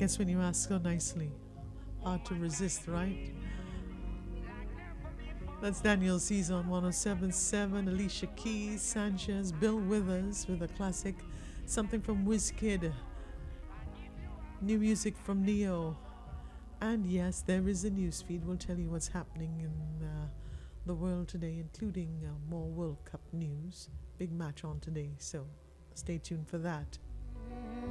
guess when you ask so nicely, hard to resist, right? That's Daniel Caesar on 1077, Alicia Keys, Sanchez, Bill Withers with a classic, something from Wizkid, new music from Neo. And yes, there is a news feed. We'll tell you what's happening in the world today, including more World Cup news. Big match on today, so stay tuned for that.